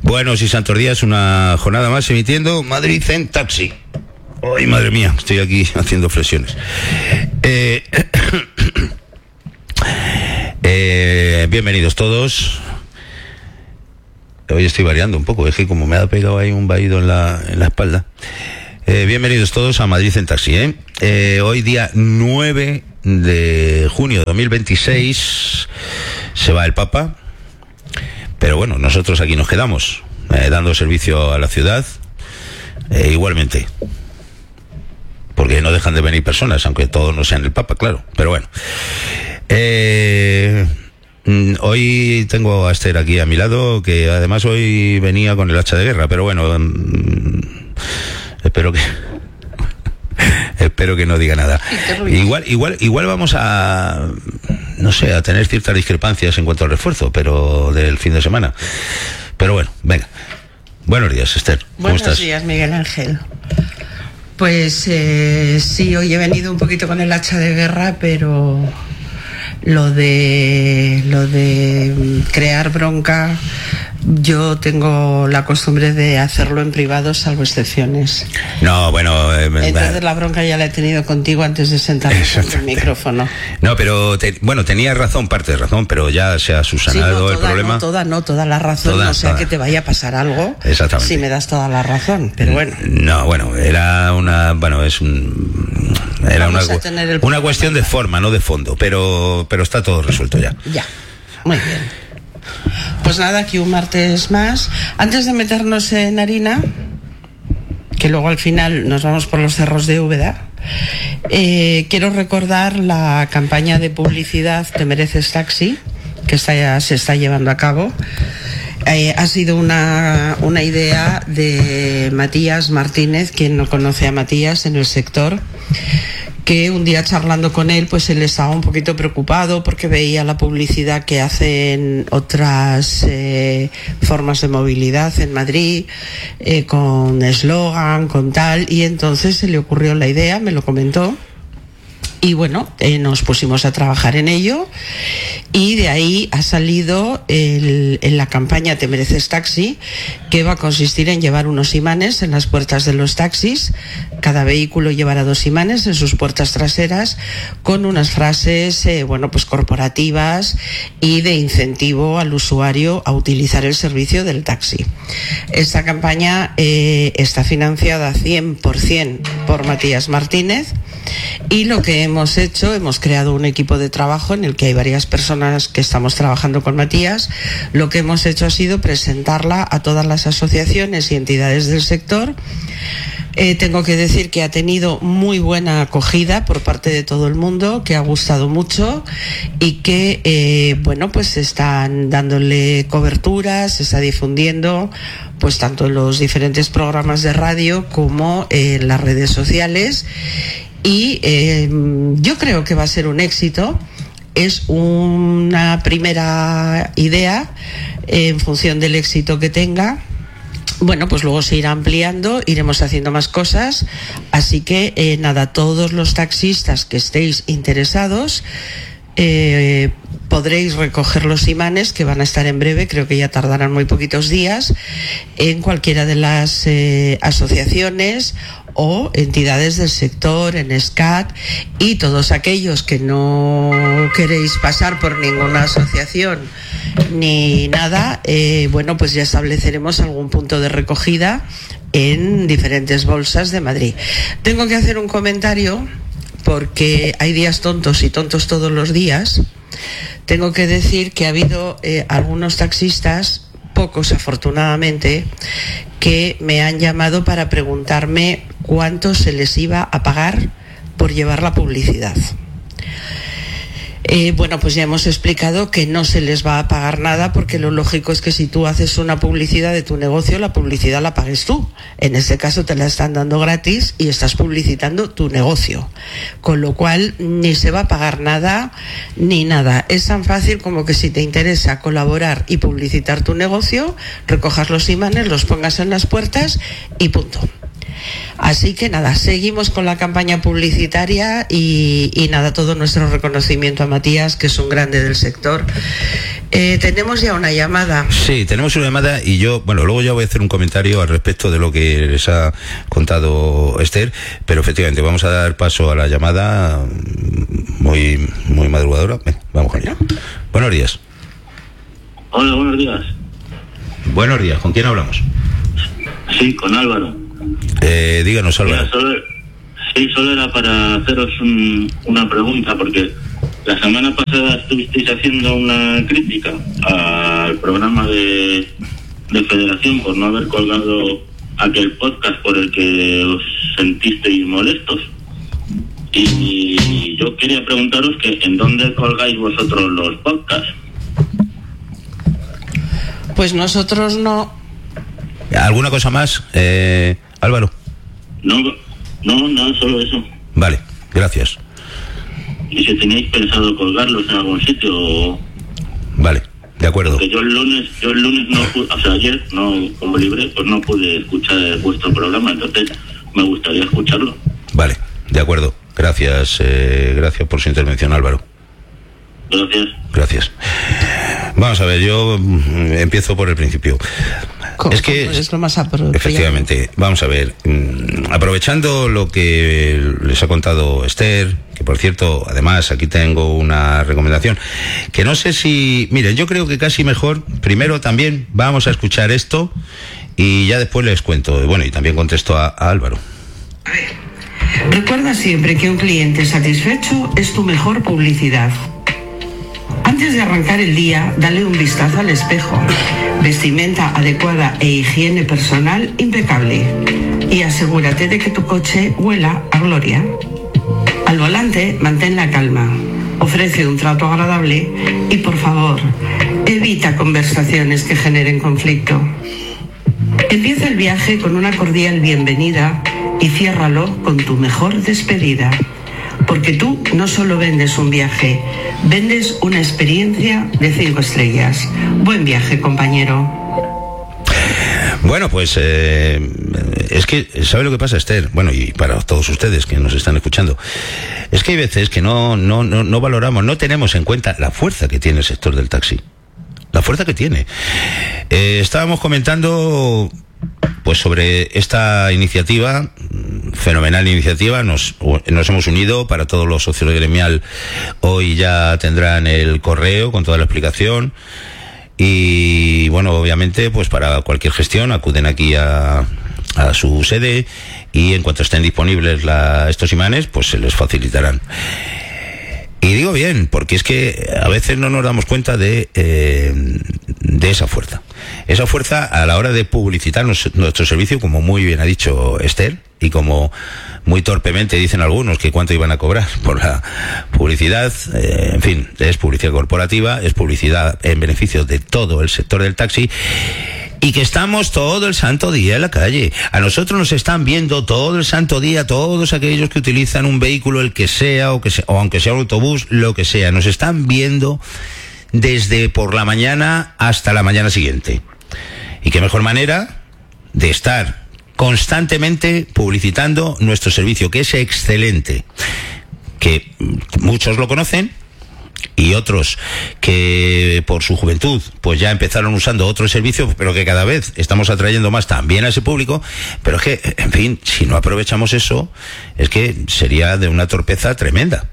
Buenos y santos días, una jornada más emitiendo Madrid en taxi. Ay, madre mía, estoy aquí haciendo flexiones. Bienvenidos todos. Hoy estoy variando un poco, es que como me ha pegado ahí un vaído en la espalda. Bienvenidos todos a Madrid en taxi. Hoy día 9 de junio de 2026 se va el Papa. Pero bueno, nosotros aquí nos quedamos, dando servicio a la ciudad, igualmente. Porque no dejan de venir personas, aunque todos no sean el Papa, claro. Pero bueno. Hoy tengo a Esther aquí a mi lado, que además hoy venía con el hacha de guerra, pero bueno, espero que no diga nada. Igual vamos a, no sé, a tener ciertas discrepancias en cuanto al refuerzo, pero del fin de semana. Pero bueno, venga. Buenos días, Esther. ¿Cómo estás? Buenos días, Miguel Ángel. Pues sí, hoy he venido un poquito con el hacha de guerra, pero lo de crear bronca, yo tengo la costumbre de hacerlo en privado, salvo excepciones. No, bueno... Entonces la bronca ya la he tenido contigo antes de sentarme en el micrófono. No, pero tenías razón, parte de razón, pero ya se ha subsanado el problema. No toda la razón, no sea que te vaya a pasar algo. Exactamente. Si me das toda la razón, pero bueno. No, bueno, era una cuestión de forma, no de fondo, pero está todo resuelto ya. Ya, muy bien. Pues nada, aquí un martes más. Antes de meternos en harina, que luego al final nos vamos por los cerros de Úbeda, quiero recordar la campaña de publicidad Te Mereces Taxi, que se está llevando a cabo. Ha sido una idea de Matías Martínez, quien no conoce a Matías en el sector, que un día charlando con él, pues él estaba un poquito preocupado porque veía la publicidad que hacen otras formas de movilidad en Madrid, con eslogan, con tal, y entonces se le ocurrió la idea, me lo comentó. Y bueno, nos pusimos a trabajar en ello y de ahí ha salido en la campaña Te Mereces Taxi, que va a consistir en llevar unos imanes en las puertas de los taxis. Cada vehículo llevará 2 imanes en sus puertas traseras con unas frases, pues corporativas y de incentivo al usuario a utilizar el servicio del taxi. Esta campaña está financiada 100% por Matías Martínez. Y lo que hemos hecho, hemos creado un equipo de trabajo en el que hay varias personas que estamos trabajando con Matías. Lo que hemos hecho ha sido presentarla a todas las asociaciones y entidades del sector. Tengo que decir que ha tenido muy buena acogida por parte de todo el mundo, que ha gustado mucho y que, pues están dándole cobertura, se está difundiendo, pues tanto en los diferentes programas de radio como en las redes sociales. Y yo creo que va a ser un éxito. Es una primera idea en función del éxito que tenga. Bueno, pues luego se irá ampliando, iremos haciendo más cosas. Así que nada, todos los taxistas que estéis interesados, podréis recoger los imanes que van a estar en breve, creo que ya tardarán muy poquitos días, en cualquiera de las asociaciones o entidades del sector, en SCAT, y todos aquellos que no queréis pasar por ninguna asociación ni nada, pues ya estableceremos algún punto de recogida en diferentes bolsas de Madrid. Tengo que hacer un comentario porque hay días tontos y tontos todos los días. Tengo que decir que ha habido algunos taxistas, pocos afortunadamente, que me han llamado para preguntarme cuánto se les iba a pagar por llevar la publicidad. Pues ya hemos explicado que no se les va a pagar nada, porque lo lógico es que si tú haces una publicidad de tu negocio, la publicidad la pagues tú. En este caso te la están dando gratis y estás publicitando tu negocio. Con lo cual ni se va a pagar nada ni nada. Es tan fácil como que si te interesa colaborar y publicitar tu negocio, recojas los imanes, los pongas en las puertas y punto. Así que nada, seguimos con la campaña publicitaria y nada, todo nuestro reconocimiento a Matías, que es un grande del sector. Tenemos ya una llamada. Sí, tenemos una llamada y yo, bueno, luego ya voy a hacer un comentario al respecto de lo que les ha contado Esther, pero efectivamente vamos a dar paso a la llamada muy madrugadora. Vamos con ella. Buenos días. Hola, buenos días. Buenos días, ¿con quién hablamos? Sí, con Álvaro. Díganos, Álvaro. Mira, solo era para haceros una pregunta, porque la semana pasada estuvisteis haciendo una crítica al programa de Federación por no haber colgado aquel podcast por el que os sentisteis molestos. Y yo quería preguntaros que ¿en dónde colgáis vosotros los podcasts? Pues nosotros no. ¿Alguna cosa más, Álvaro? No, solo eso. Vale, gracias. ¿Y si teníais pensado colgarlos en algún sitio o...? Vale, de acuerdo. Porque yo el lunes no pude, o sea, ayer, no, como libre, pues no pude escuchar vuestro programa, entonces me gustaría escucharlo. Vale, de acuerdo. Gracias, gracias por su intervención, Álvaro. Gracias. Vamos a ver, yo empiezo por el principio. Es que es lo más apropiado. Efectivamente, vamos a ver, aprovechando lo que les ha contado Esther, que por cierto, además aquí tengo una recomendación, que no sé si, miren, yo creo que casi mejor, primero también vamos a escuchar esto y ya después les cuento, bueno, y también contesto a Álvaro. A ver, recuerda siempre que un cliente satisfecho es tu mejor publicidad. Antes de arrancar el día, dale un vistazo al espejo. Vestimenta adecuada e higiene personal impecable. Y asegúrate de que tu coche huela a gloria. Al volante, mantén la calma. Ofrece un trato agradable y, por favor, evita conversaciones que generen conflicto. Empieza el viaje con una cordial bienvenida y ciérralo con tu mejor despedida. Porque tú no solo vendes un viaje, vendes una experiencia de 5 estrellas. Buen viaje, compañero. Bueno, pues es que, ¿sabe lo que pasa, Esther? Bueno, y para todos ustedes que nos están escuchando, es que hay veces que no valoramos, no tenemos en cuenta la fuerza que tiene el sector del taxi. La fuerza que tiene. Estábamos comentando pues sobre esta iniciativa, fenomenal iniciativa, nos hemos unido para todos los socios gremial. Hoy ya tendrán el correo con toda la explicación y bueno, obviamente pues para cualquier gestión acuden aquí a su sede y en cuanto estén disponibles estos imanes pues se les facilitarán. Y digo bien, porque es que a veces no nos damos cuenta de esa fuerza. Esa fuerza a la hora de publicitar nuestro servicio, como muy bien ha dicho Esther, y como muy torpemente dicen algunos que cuánto iban a cobrar por la publicidad, en fin, es publicidad corporativa, es publicidad en beneficio de todo el sector del taxi. Y que estamos todo el santo día en la calle. A nosotros nos están viendo todo el santo día todos aquellos que utilizan un vehículo, el que sea, o aunque sea un autobús, lo que sea. Nos están viendo desde por la mañana hasta la mañana siguiente. Y qué mejor manera de estar constantemente publicitando nuestro servicio, que es excelente. Que muchos lo conocen, y otros que por su juventud pues ya empezaron usando otros servicios, pero que cada vez estamos atrayendo más también a ese público. Pero es que, en fin, si no aprovechamos eso, es que sería de una torpeza tremenda.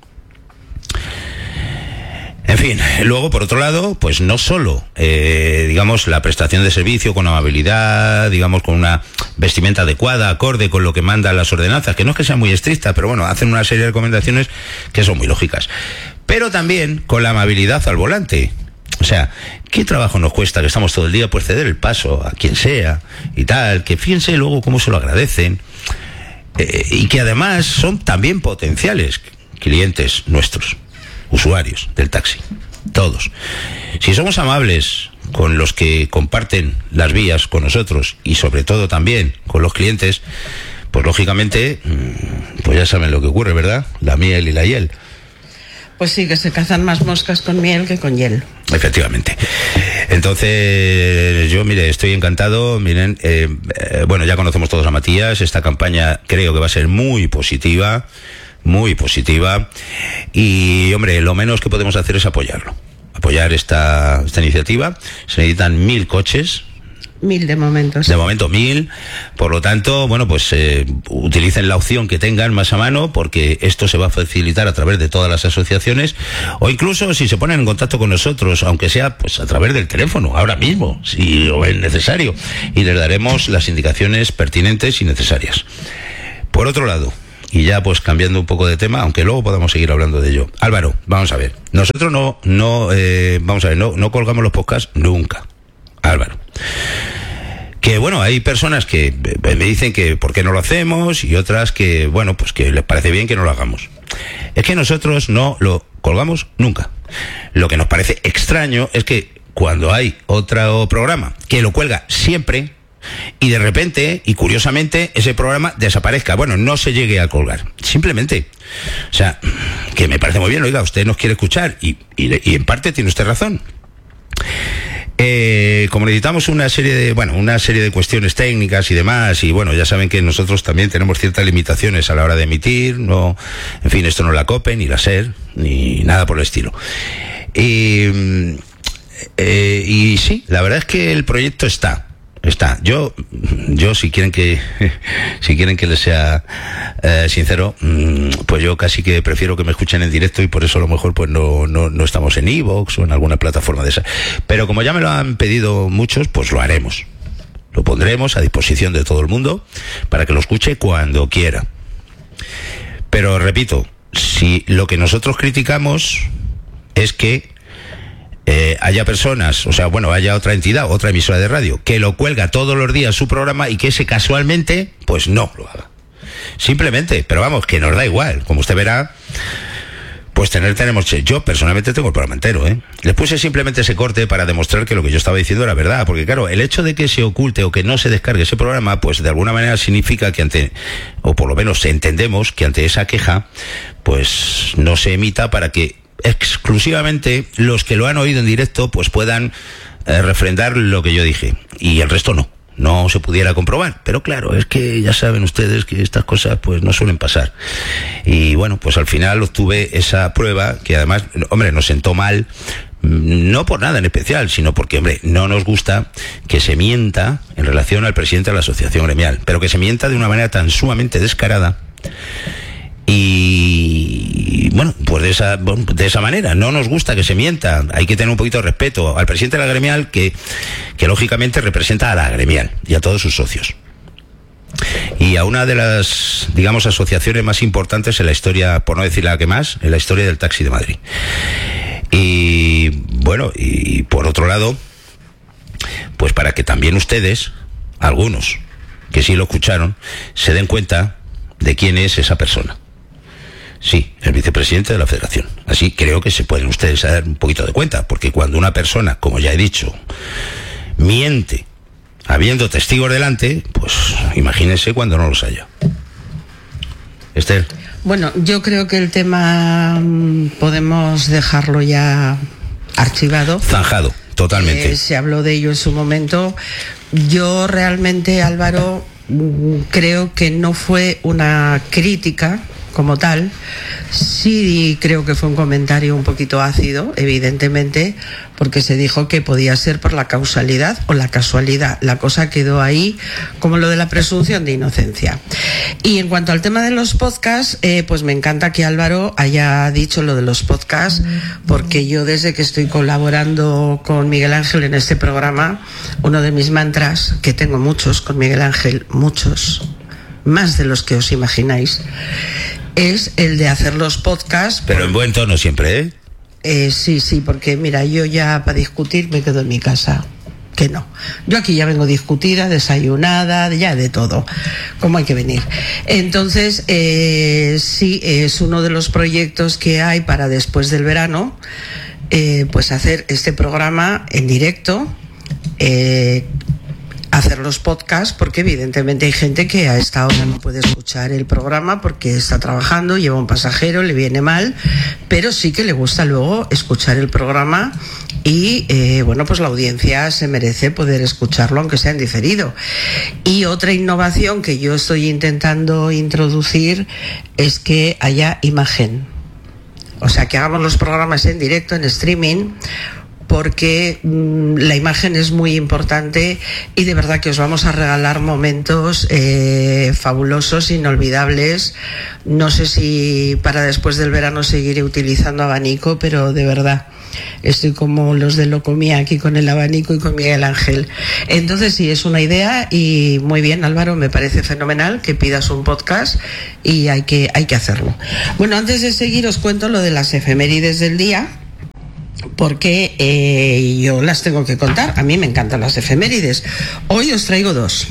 En fin, luego por otro lado, pues no solo, digamos, la prestación de servicio con amabilidad, digamos, con una vestimenta adecuada, acorde con lo que mandan las ordenanzas, que no es que sean muy estrictas, pero bueno, hacen una serie de recomendaciones que son muy lógicas. Pero también con la amabilidad al volante. O sea, ¿qué trabajo nos cuesta que estamos todo el día pues ceder el paso a quien sea y tal? Que fíjense luego cómo se lo agradecen. Y que además son también potenciales clientes nuestros, usuarios del taxi. Todos. Si somos amables con los que comparten las vías con nosotros y sobre todo también con los clientes, pues lógicamente, pues ya saben lo que ocurre, ¿verdad? La miel y la hiel. Pues sí, que se cazan más moscas con miel que con hiel. Efectivamente. Entonces, yo, mire, estoy encantado. Miren, bueno, ya conocemos todos a Matías. Esta campaña creo que va a ser muy positiva. Muy positiva. Y, hombre, lo menos que podemos hacer es apoyarlo. apoyar esta iniciativa. Se necesitan 1.000 coches. 1.000 de momento. Sí. De momento 1.000, por lo tanto, bueno, pues utilicen la opción que tengan más a mano, porque esto se va a facilitar a través de todas las asociaciones, o incluso si se ponen en contacto con nosotros, aunque sea pues a través del teléfono, ahora mismo, si lo es necesario, y les daremos las indicaciones pertinentes y necesarias. Por otro lado, y ya pues cambiando un poco de tema, aunque luego podamos seguir hablando de ello. Álvaro, vamos a ver, nosotros no colgamos los podcasts nunca, Álvaro. Que bueno, hay personas que me dicen que por qué no lo hacemos, y otras que, bueno, pues que les parece bien que no lo hagamos. Es que nosotros no lo colgamos nunca. Lo que nos parece extraño es que cuando hay otro programa que lo cuelga siempre, y de repente, y curiosamente, ese programa desaparezca, bueno, no se llegue a colgar, simplemente. O sea, que me parece muy bien, oiga, usted nos quiere escuchar, y en parte tiene usted razón. Como necesitamos una serie de cuestiones técnicas y demás, y bueno, ya saben que nosotros también tenemos ciertas limitaciones a la hora de emitir, no, en fin, esto no es la COPE, ni la SER, ni nada por el estilo. Y sí, la verdad es que el proyecto está. Yo si quieren que les sea sincero, pues yo casi que prefiero que me escuchen en directo, y por eso a lo mejor pues no estamos en iVoox o en alguna plataforma de esa. Pero como ya me lo han pedido muchos, pues lo haremos. Lo pondremos a disposición de todo el mundo para que lo escuche cuando quiera. Pero repito, si lo que nosotros criticamos es que haya personas, o sea, bueno, haya otra entidad, otra emisora de radio, que lo cuelga todos los días su programa, y que ese casualmente, pues no lo haga. Simplemente, pero vamos, que nos da igual. Como usted verá, pues tenemos. Yo personalmente tengo el programa entero, Les puse simplemente ese corte para demostrar que lo que yo estaba diciendo era verdad, porque claro, el hecho de que se oculte o que no se descargue ese programa, pues de alguna manera significa que o por lo menos entendemos que ante esa queja, pues no se emita, para que exclusivamente los que lo han oído en directo pues puedan refrendar lo que yo dije, y el resto no se pudiera comprobar. Pero claro, es que ya saben ustedes que estas cosas pues no suelen pasar, y bueno, pues al final obtuve esa prueba, que además, hombre, nos sentó mal, no por nada en especial, sino porque, hombre, no nos gusta que se mienta en relación al presidente de la asociación gremial, pero que se mienta de una manera tan sumamente descarada. Y bueno, pues de esa manera no nos gusta que se mienta. Hay que tener un poquito de respeto al presidente de la gremial, que lógicamente representa a la gremial y a todos sus socios, y a una de las, digamos, asociaciones más importantes en la historia, por no decir la que más, en la historia del taxi de Madrid. Y bueno, y por otro lado, pues para que también ustedes, algunos que sí lo escucharon, se den cuenta de quién es esa persona. Sí, el vicepresidente de la Federación. Así creo que se pueden ustedes dar un poquito de cuenta, porque cuando una persona, como ya he dicho, miente habiendo testigos delante, pues imagínense cuando no los haya. Esther. Bueno, yo creo que el tema podemos dejarlo ya archivado. Zanjado, totalmente. Se habló de ello en su momento. Yo realmente, Álvaro, creo que no fue una crítica como tal. Sí creo que fue un comentario un poquito ácido, evidentemente, porque se dijo que podía ser por la causalidad o la casualidad. La cosa quedó ahí como lo de la presunción de inocencia. Y en cuanto al tema de los podcasts, pues me encanta que Álvaro haya dicho lo de los podcasts, porque yo desde que estoy colaborando con Miguel Ángel en este programa, uno de mis mantras, que tengo muchos con Miguel Ángel, muchos, más de los que os imagináis, es el de hacer los podcasts. Pero en buen tono siempre, Sí, porque mira, yo ya para discutir me quedo en mi casa. Que no. Yo aquí ya vengo discutida, desayunada, ya de todo, como hay que venir. Entonces, sí, es uno de los proyectos que hay para después del verano, pues hacer este programa en directo, hacer los podcasts, porque evidentemente hay gente que a esta hora no puede escuchar el programa porque está trabajando, lleva un pasajero, le viene mal, pero sí que le gusta luego escuchar el programa y bueno, pues la audiencia se merece poder escucharlo aunque sea en diferido. Y otra innovación que yo estoy intentando introducir es que haya imagen. O sea, que hagamos los programas en directo, en streaming, porque la imagen es muy importante y de verdad que os vamos a regalar momentos fabulosos, inolvidables. No sé si para después del verano seguiré utilizando abanico, pero de verdad estoy como los de Locomía aquí con el abanico y con Miguel Ángel. Entonces sí, es una idea y muy bien, Álvaro, me parece fenomenal que pidas un podcast y hay que hacerlo. Bueno, antes de seguir os cuento lo de las efemérides del día, porque yo las tengo que contar. A mí me encantan las efemérides. Hoy os traigo dos.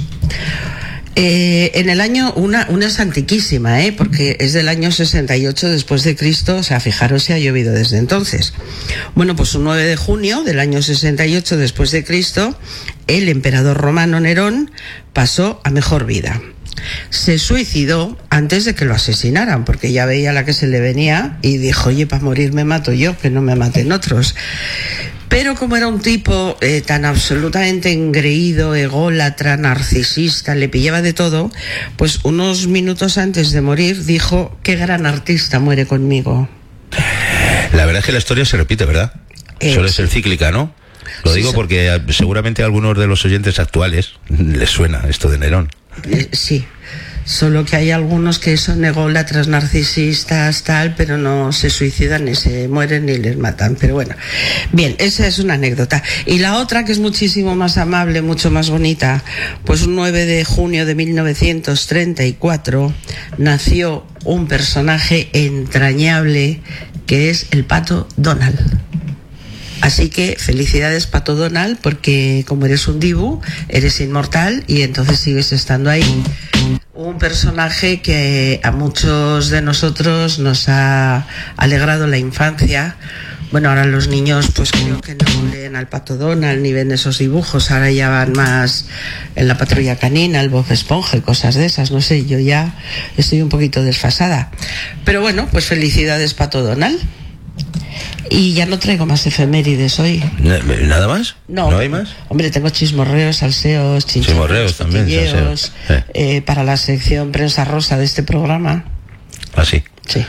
En el año, una es antiquísima, porque es del año 68 después de Cristo, o sea, fijaros si ha llovido desde entonces. Bueno, pues un 9 de junio del año 68 después de Cristo, el emperador romano Nerón pasó a mejor vida. Se suicidó antes de que lo asesinaran, porque ya veía la que se le venía y dijo, oye, para morir me mato yo, que no me maten otros. Pero como era un tipo tan absolutamente engreído, ególatra, narcisista, le pillaba de todo, pues unos minutos antes de morir dijo, qué gran artista muere conmigo. La verdad es que la historia se repite, ¿verdad? Suele ser cíclica, ¿no? Lo digo porque seguramente a algunos de los oyentes actuales les suena esto de Nerón. Sí, solo que hay algunos que son ególatras, narcisistas, tal, pero no se suicidan ni se mueren ni les matan. Pero bueno, bien, esa es una anécdota. Y la otra, que es muchísimo más amable, mucho más bonita, pues un 9 de junio de 1934 nació un personaje entrañable que es el Pato Donald. Así que felicidades, Pato Donald, porque como eres un dibu, eres inmortal y entonces sigues estando ahí. Un personaje que a muchos de nosotros nos ha alegrado la infancia. Bueno, ahora los niños pues creo que no leen al Pato Donald ni ven esos dibujos, ahora ya van más en la Patrulla Canina, el Bob Esponja y cosas de esas, no sé, yo ya estoy un poquito desfasada. Pero bueno, pues felicidades, Pato Donald. Y ya no traigo más efemérides hoy. ¿Nada más? ¿No hay más? Hombre, tengo chismorreos, salseos, chismorreos también, salseos. Para la sección prensa rosa de este programa. ¿Ah, sí? Sí.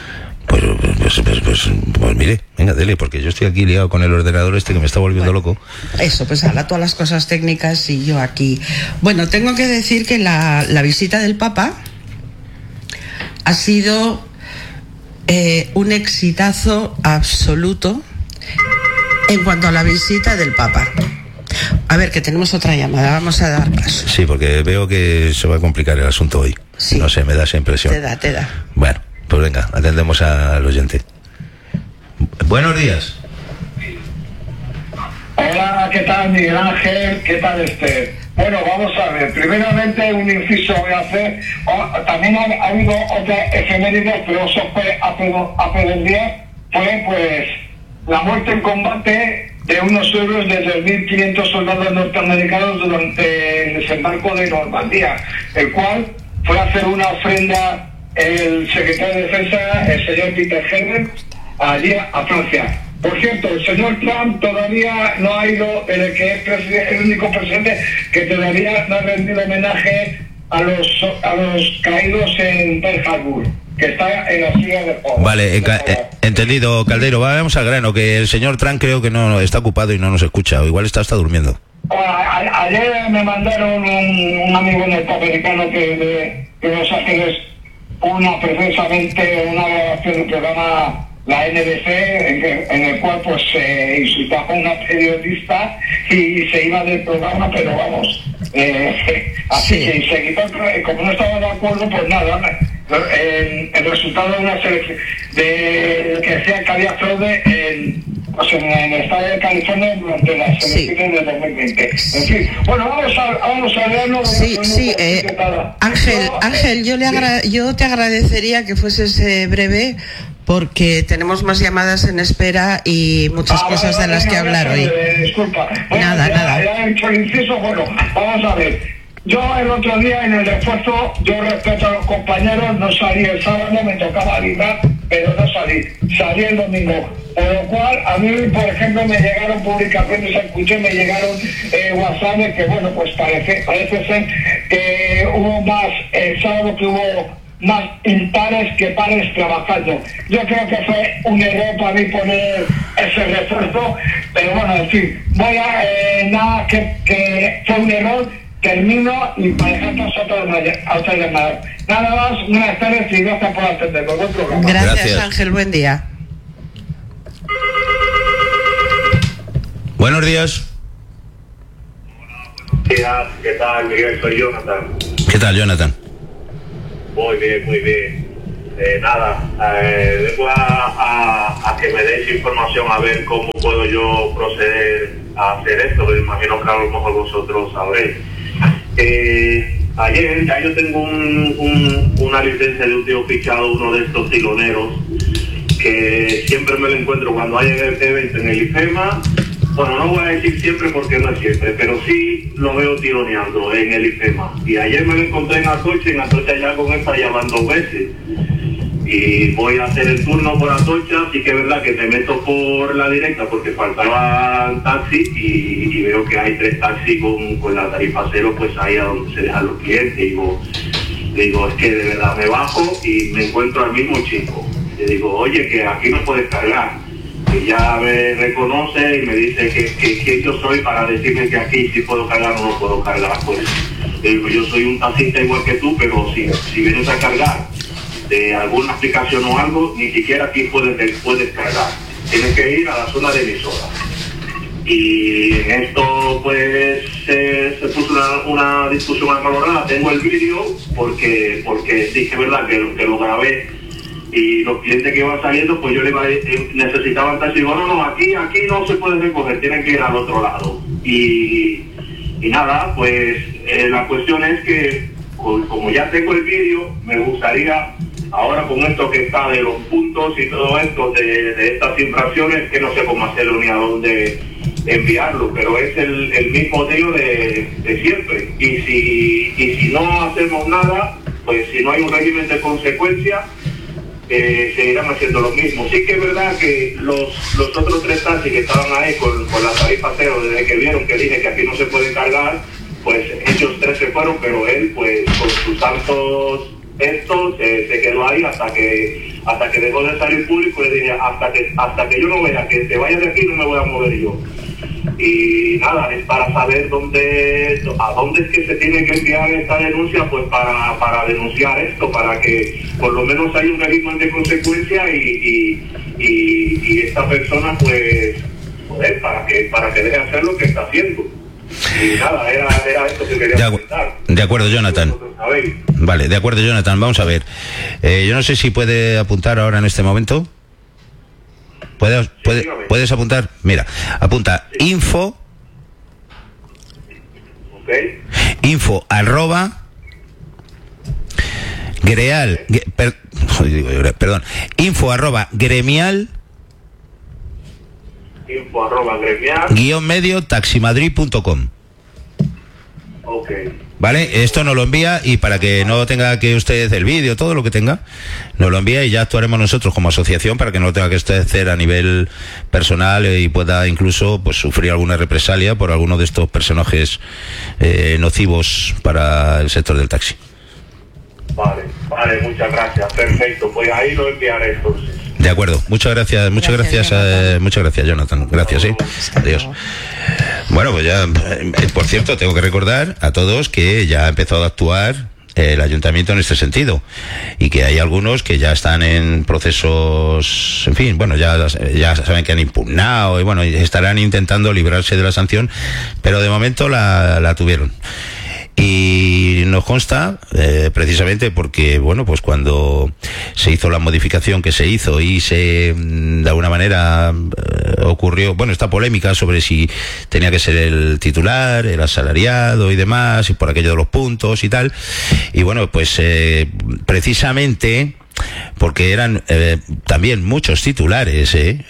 Pues mire, venga, dele, porque yo estoy aquí liado con el ordenador este que me está volviendo loco. Eso, pues habla todas las cosas técnicas y yo aquí. Bueno, tengo que decir que la visita del Papa ha sido un exitazo absoluto en cuanto a la visita del Papa. A ver, que tenemos otra llamada, vamos a dar paso. Sí, porque veo que se va a complicar el asunto hoy. Sí. No sé, me da esa impresión. Te da. Bueno, pues venga, atendemos al oyente. Buenos días. Hola, ¿qué tal, Miguel Ángel? ¿Qué tal, Esther? Bueno, vamos a ver. Primeramente, un inciso voy a hacer. También ha habido otra efeméride, pero eso fue hace 2 días. Fue, pues, la muerte en combate de unos héroes de 3.500 soldados norteamericanos durante el desembarco de Normandía, el cual fue a hacer una ofrenda el secretario de Defensa, el señor Peter Herbert, allí a Francia. Por cierto, el señor Trump todavía no ha ido, el que es el único presidente que todavía no ha rendido homenaje a los caídos en Pearl Harbor, que está en la silla de Fox. Vale, entendido, Caldeiro. Vamos al grano, que el señor Trump creo que no está ocupado y no nos escucha, o igual está durmiendo. Ayer me mandaron un amigo norteamericano que de Los Ángeles precisamente una grabación del programa la NBC, en el cual pues se insultaba a una periodista y se iba del programa, pero vamos, así sí. Que se quitó, como no estaba de acuerdo, pues nada, el resultado de una selección de que decía que había fraude en el estado de California durante las elecciones de 2020. En fin, bueno, vamos a verlo. Sí, Ángel, yo te agradecería que fueses breve, porque tenemos más llamadas en espera y muchas cosas de las que hablar hoy. Disculpa. Nada. Ya he hecho el inciso, bueno, vamos a ver. Yo el otro día en el refuerzo, yo respeto a los compañeros, no salí el sábado, me tocaba avisar, pero no salí el domingo. Por lo cual, a mí, por ejemplo, me llegaron publicaciones, escuché, me llegaron WhatsApp, que bueno, pues parece ser que hubo más el sábado que hubo más impares que pares trabajando. Yo creo que fue un error para mí poner ese refuerzo, pero bueno, en fin, voy a, nada, que fue un error, termino y para dejar nosotros a otra llamada. Nada más, buenas tardes y gracias por atenderlo. Buen programa. Gracias, Ángel, buen día. Buenos días. Buenos días, ¿qué tal, Miguel? Soy Jonathan. ¿Qué tal, Jonathan? Muy bien, muy bien. Vengo a que me deis información a ver cómo puedo yo proceder a hacer esto. Me imagino que a lo mejor vosotros sabréis. Ayer ya yo tengo una licencia de un tío fichado, uno de estos tironeros, que siempre me lo encuentro cuando hay evento en el IFEMA. Bueno, no voy a decir siempre porque no es siempre, pero sí lo veo tironeando en el IFEMA. Y ayer me lo encontré en Atocha ya con esta ya van 2 veces. Y voy a hacer el turno por Atocha, sí que es verdad que me meto por la directa porque faltaban taxis y veo que hay 3 taxis con la tarifa cero, pues ahí a donde se dejan los clientes. Digo, es que de verdad me bajo y me encuentro al mismo chico. Le digo, oye, que aquí no puedes cargar. Y ya me reconoce y me dice que yo soy para decirme que aquí sí puedo cargar o no puedo cargar. Pues digo, yo soy un taxista igual que tú, pero si vienes a cargar de alguna aplicación o algo, ni siquiera aquí puedes cargar. Tienes que ir a la zona de emisora. Y en esto pues se puso una discusión acalorada. Tengo el vídeo porque sí que es verdad que lo grabé. Y los clientes que iban saliendo, pues yo necesitaban taxi. Digo, no, aquí no se puede recoger, tienen que ir al otro lado. Y nada, pues la cuestión es que, como ya tengo el vídeo, me gustaría, ahora con esto que está de los puntos y todo esto, de estas infracciones, que no sé cómo hacerlo ni a dónde enviarlo, pero es el mismo tío de siempre. Y si no hacemos nada, pues si no hay un régimen de consecuencia, seguirán haciendo lo mismo. Sí que es verdad que los otros 3 taxis que estaban ahí con la tarifa cero, desde que vieron que dije que aquí no se puede cargar, pues ellos 3 se fueron, pero él pues con sus santos estos se quedó ahí hasta que dejó de salir público. Y le dije, hasta que yo no vea que te vayas de aquí, no me voy a mover yo. Y nada, es para saber a dónde es que se tiene que enviar esta denuncia, pues para denunciar esto, para que por lo menos haya un régimen de consecuencia y esta persona pues joder, para que deje hacer lo que está haciendo. Y nada, era esto que quería comentar. De acuerdo, Jonathan. Vale, de acuerdo, Jonathan, vamos a ver. Yo no sé si puede apuntar ahora en este momento. ¿Puedes apuntar? Mira, apunta info. Okay. Info @ greal. Perdón. Info @ gremial. Info @ gremial. _medio taximadrid.com. Ok. ¿Vale? Esto nos lo envía y para que no tenga que usted el vídeo, todo lo que tenga, nos lo envía y ya actuaremos nosotros como asociación para que no lo tenga que usted hacer a nivel personal y pueda incluso pues sufrir alguna represalia por alguno de estos personajes nocivos para el sector del taxi. Vale, muchas gracias. Perfecto, pues ahí lo enviaré entonces. De acuerdo, muchas gracias, Jonathan. Gracias, sí. Adiós. Bueno, pues ya, por cierto, tengo que recordar a todos que ya ha empezado a actuar el ayuntamiento en este sentido y que hay algunos que ya están en procesos, en fin, bueno, ya saben que han impugnado y bueno, estarán intentando librarse de la sanción, pero de momento la tuvieron. Y nos consta, precisamente porque, bueno, pues cuando se hizo la modificación que se hizo y de alguna manera ocurrió, bueno, esta polémica sobre si tenía que ser el titular, el asalariado y demás, y por aquello de los puntos y tal, y bueno, pues precisamente porque eran también muchos titulares,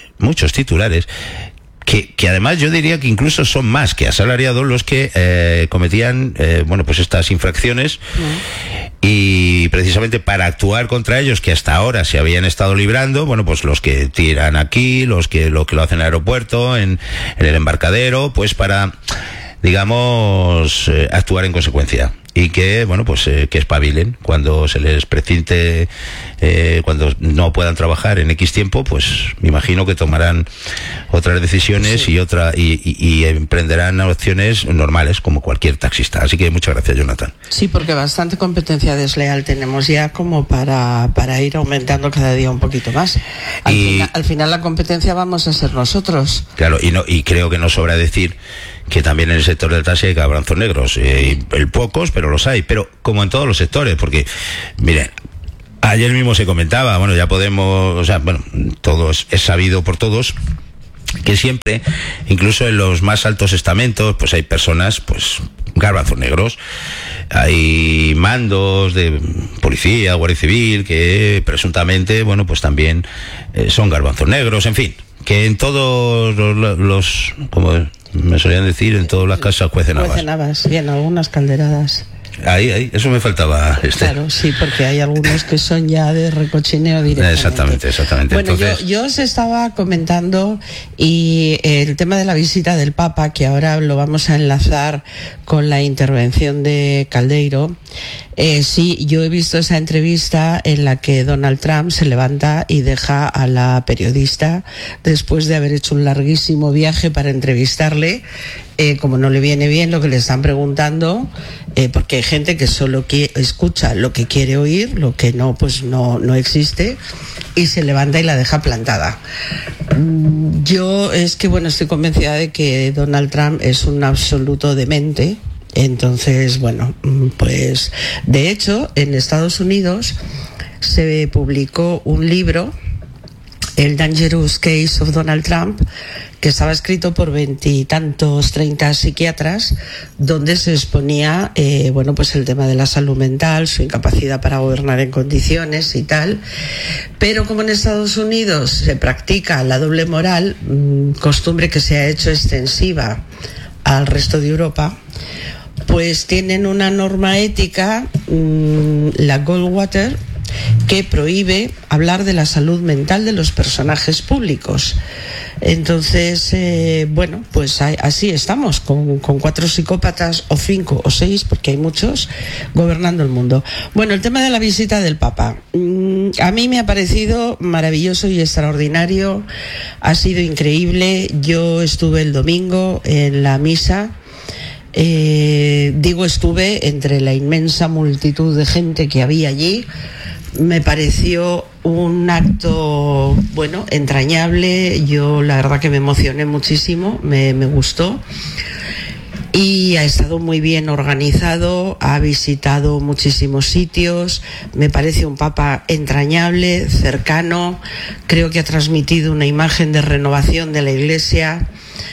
que además yo diría que incluso son más que asalariados los que cometían bueno, pues estas infracciones, y precisamente para actuar contra ellos, que hasta ahora se habían estado librando, bueno, pues los que tiran aquí, lo que lo hacen en el aeropuerto, en el embarcadero, pues para, digamos, actuar en consecuencia. y que, bueno, pues que espabilen cuando se les precinte, cuando no puedan trabajar en X tiempo, pues me imagino que tomarán otras decisiones y emprenderán opciones normales como cualquier taxista. Así que muchas gracias, Jonathan. Sí, porque bastante competencia desleal tenemos ya como para ir aumentando cada día un poquito más. Al final la competencia vamos a ser nosotros. Claro, y creo que no sobra decir que también en el sector del taxi hay cabranzos negros, pocos, pero los hay, pero como en todos los sectores, porque, miren, ayer mismo se comentaba, bueno, ya podemos, o sea, bueno, todos, es sabido por todos, que siempre, incluso en los más altos estamentos, pues hay personas, pues, garbanzos negros. Hay mandos de policía, Guardia Civil, que presuntamente, bueno, pues también son garbanzos negros, en fin, que en todos los como me solían decir, en todas las casas cuecen habas. Cuecen habas, y en algunas calderadas. Ahí, eso me faltaba. Claro, sí, porque hay algunos que son ya de recochineo directamente. Exactamente. Bueno, entonces, yo os estaba comentando y el tema de la visita del Papa, que ahora lo vamos a enlazar con la intervención de Caldeiro. Sí, yo he visto esa entrevista en la que Donald Trump se levanta y deja a la periodista después de haber hecho un larguísimo viaje para entrevistarle. Como no le viene bien lo que le están preguntando, porque hay gente que solo escucha lo que quiere oír, lo que no, pues no existe, y se levanta y la deja plantada. Yo estoy convencida de que Donald Trump es un absoluto demente. Entonces, bueno, pues de hecho en Estados Unidos se publicó un libro, El Dangerous Case of Donald Trump, que estaba escrito por 30 psiquiatras, donde se exponía pues el tema de la salud mental, su incapacidad para gobernar en condiciones y tal. Pero como en Estados Unidos se practica la doble moral, costumbre que se ha hecho extensiva al resto de Europa, pues tienen una norma ética, la Goldwater, que prohíbe hablar de la salud mental de los personajes públicos. Entonces, pues así estamos, con 4 psicópatas, o 5 o 6, porque hay muchos, gobernando el mundo. Bueno, el tema de la visita del Papa. A mí me ha parecido maravilloso y extraordinario, ha sido increíble. Yo estuve el domingo en la misa. Estuve entre la inmensa multitud de gente que había allí. Me pareció un acto, entrañable. Yo la verdad que me emocioné muchísimo, me gustó. Y ha estado muy bien organizado, ha visitado muchísimos sitios, me parece un papa entrañable, cercano, creo que ha transmitido una imagen de renovación de la Iglesia.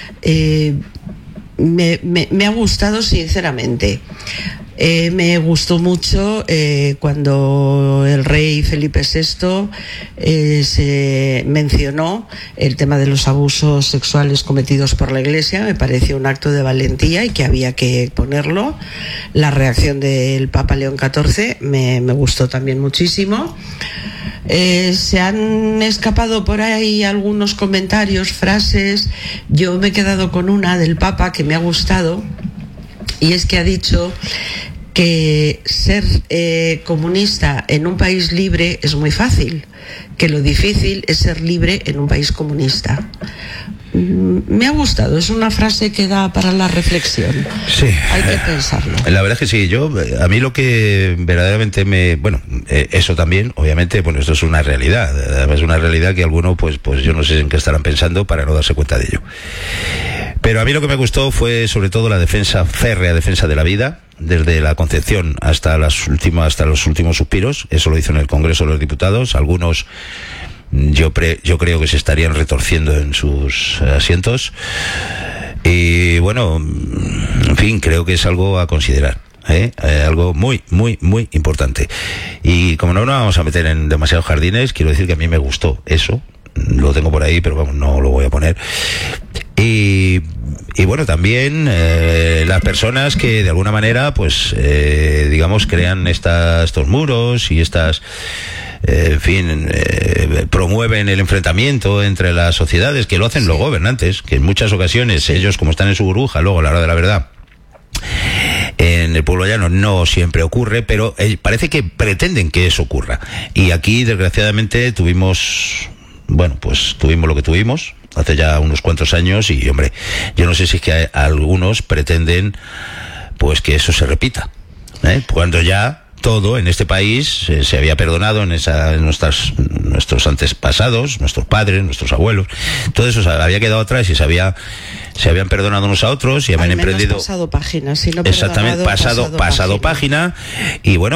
Me ha gustado sinceramente. Me gustó mucho cuando el rey Felipe VI se mencionó el tema de los abusos sexuales cometidos por la Iglesia. Me pareció un acto de valentía y que había que ponerlo. La reacción del Papa León XIV me gustó también muchísimo. Se han escapado por ahí algunos comentarios, frases. Yo me he quedado con una del Papa que me ha gustado, y es que ha dicho que ser comunista en un país libre es muy fácil, que lo difícil es ser libre en un país comunista. Me ha gustado, es una frase que da para la reflexión. Sí. Hay que pensarlo. La verdad es que sí, a mí lo que verdaderamente eso también, obviamente, esto es una realidad, es una realidad que algunos, pues yo no sé en qué estarán pensando para no darse cuenta de ello. Pero a mí lo que me gustó fue sobre todo la férrea defensa de la vida, desde la concepción hasta los últimos suspiros. Eso lo hizo en el Congreso de los Diputados. Algunos yo creo que se estarían retorciendo en sus asientos. Y en fin, creo que es algo a considerar. Algo muy, muy, muy importante. Y como no nos vamos a meter en demasiados jardines, quiero decir que a mí me gustó eso. Lo tengo por ahí, pero no lo voy a poner. Y también las personas que de alguna manera crean estos muros y promueven el enfrentamiento entre las sociedades, que lo hacen los gobernantes, que en muchas ocasiones ellos, como están en su burbuja, luego a la hora de la verdad en el pueblo llano no siempre ocurre, pero parece que pretenden que eso ocurra. Y aquí, desgraciadamente, tuvimos lo que tuvimos hace ya unos cuantos años, y hombre, yo no sé si es que algunos pretenden pues que eso se repita, cuando ya todo en este país se había perdonado en nuestros antepasados, nuestros padres, nuestros abuelos, todo eso había quedado atrás y se habían perdonado unos a otros y habían emprendido pasado página, si no exactamente pasado página. Y bueno,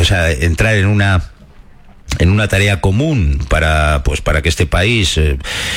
entrar en una tarea común para que este país